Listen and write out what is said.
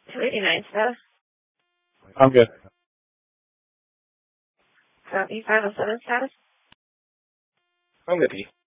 289 status. I'm good. Copy. 507 status. I'm good, P.